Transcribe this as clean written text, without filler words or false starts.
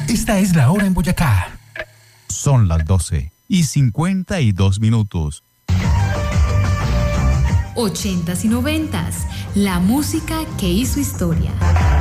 Esta es la hora en Boyacá. Son las 12:52. 80s y 90s, la música que hizo historia.